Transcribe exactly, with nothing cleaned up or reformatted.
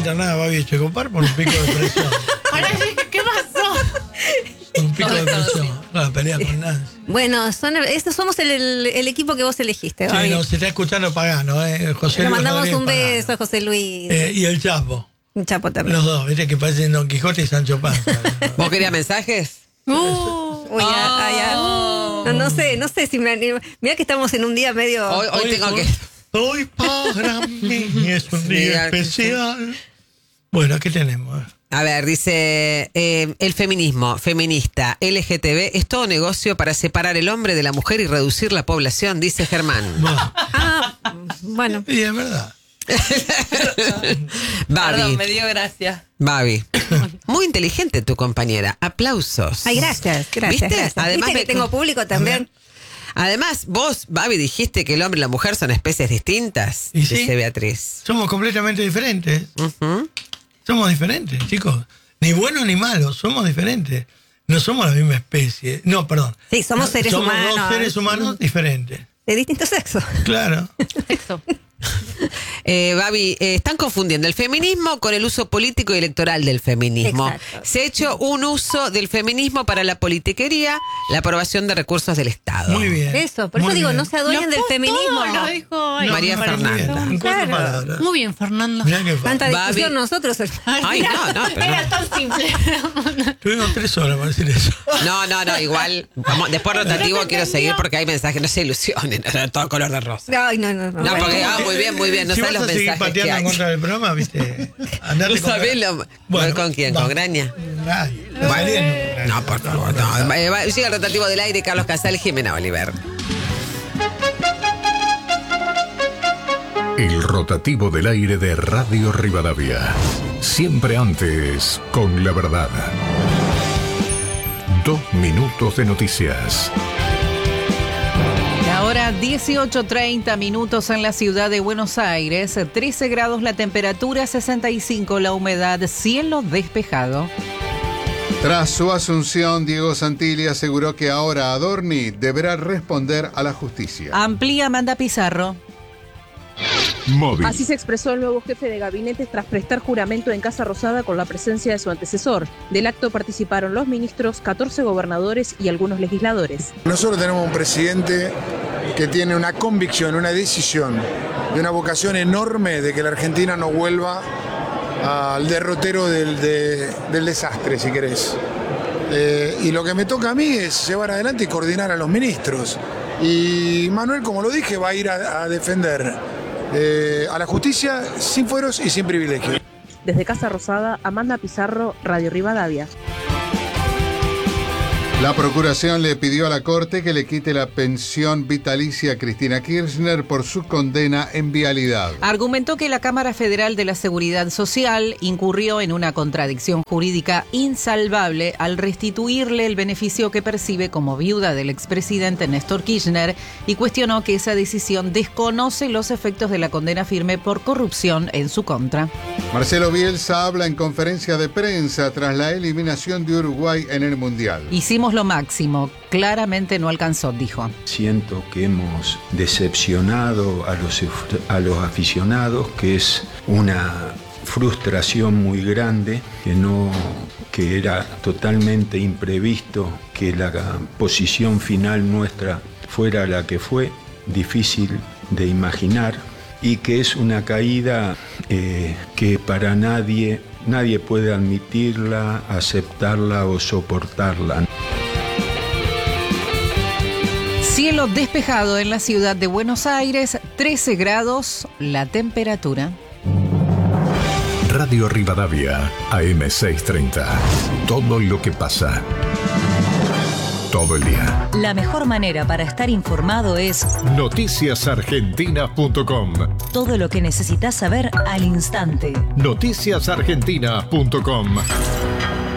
internada Babi Echecopar por un pico de presión. ¿Qué pasó? Un pico de presión. No, pelea con Nancy. Bueno, son, estos somos el, el, el equipo que vos elegiste, Sí, Babi. no, se está escuchando Pagano, ¿eh? José Le Luis mandamos Rodríguez un Pagano. beso a José Luis. Eh, y el Chapo. Un Chapo también. Los dos, viste que parecen Don Quijote y Sancho Panza. ¿Vos querías mensajes? Uh, Uy, ya, ah, ya. No, no sé, no sé si me animo. Mira que estamos en un día medio. Hoy, hoy tengo que... Hoy para mí es un día especial. Bueno, ¿qué tenemos? A ver, dice, eh, el feminismo, feminista, L G T B, es todo negocio para separar el hombre de la mujer y reducir la población, dice Germán. Bueno, Ah, bueno. y es verdad. Babi, Perdón, me dio gracia. Babi. Muy inteligente tu compañera. Aplausos. Ay, gracias, gracias. ¿Viste? gracias. Además ¿Viste me- que tengo público también? Además, vos, Babi, dijiste que el hombre y la mujer son especies distintas, ¿Y sí? dice Beatriz. Somos completamente diferentes. Ujú. Somos diferentes, chicos. Ni buenos ni malos, somos diferentes. No somos la misma especie. No, perdón. Sí, somos seres somos humanos. dos seres humanos diferentes. De distinto sexo. Claro. Sexo. Eh, Babi, eh, están confundiendo el feminismo con el uso político y electoral del feminismo. Exacto. Se ha hecho un uso del feminismo para la politiquería, la aprobación de recursos del Estado. Muy bien. Eso, por eso Muy digo, bien. no se adueñen del feminismo. Lo dijo ay, No, María no, muy Fernanda. bien. En cuatro Claro. palabras. Muy bien, Fernando. Mirá qué Tanta fácil. Babi. discusión nosotros. Ay, no, no, pero Era no. tan simple. Tuvimos tres horas para decir eso. No, no, no, igual. Vamos, después rotativo quiero seguir porque hay mensajes, no se ilusionen, no, todo color de rosa. Ay, no, no, no. No, Bueno. porque, ah, muy bien, muy bien, no si sabes vas los a seguir mensajes que pateando en hay. contra del programa, viste. Andate ¿No con- sabés lo- Bueno, con quién? va. ¿Con Graña? Nadie. Nadie. No, por favor, no. Eh, va- Llega el rotativo del aire, Carlos Casal, Jimena Oliver. El rotativo del aire de Radio Rivadavia. Siempre antes, con la verdad. Dos minutos de noticias. Ahora dieciocho treinta minutos en la ciudad de Buenos Aires, trece grados la temperatura, sesenta y cinco la humedad, cielo despejado. Tras su asunción, Diego Santilli aseguró que ahora Adorni deberá responder a la justicia. Amplía Amanda Pizarro. Móvil. Así se expresó el nuevo jefe de gabinete tras prestar juramento en Casa Rosada con la presencia de su antecesor. Del acto participaron los ministros, catorce gobernadores y algunos legisladores. Nosotros tenemos un presidente que tiene una convicción, una decisión y una vocación enorme de que la Argentina no vuelva al derrotero del, de- del desastre, si querés. Eh, y lo que me toca a mí es llevar adelante y coordinar a los ministros. Y Manuel, como lo dije, va a ir a, a defender eh, a la justicia sin fueros y sin privilegios. Desde Casa Rosada, Amanda Pizarro, Radio Rivadavia. La Procuración le pidió a la Corte que le quite la pensión vitalicia a Cristina Kirchner por su condena en vialidad. Argumentó que la Cámara Federal de la Seguridad Social incurrió en una contradicción jurídica insalvable al restituirle el beneficio que percibe como viuda del expresidente Néstor Kirchner y cuestionó que esa decisión desconoce los efectos de la condena firme por corrupción en su contra. Marcelo Bielsa habla en conferencia de prensa tras la eliminación de Uruguay en el Mundial. Hicimos lo máximo, claramente no alcanzó, dijo. Siento que hemos decepcionado a los, a los aficionados, que es una frustración muy grande, que, no, que era totalmente imprevisto que la posición final nuestra fuera la que fue, difícil de imaginar, y que es una caída eh, que para nadie, nadie puede admitirla, aceptarla o soportarla. Cielo despejado en la ciudad de Buenos Aires, trece grados la temperatura. Radio Rivadavia, A M seiscientos treinta. Todo lo que pasa. Todo el día. La mejor manera para estar informado es noticias argentinas punto com. todo lo que necesitas saber al instante. noticias argentinas punto com.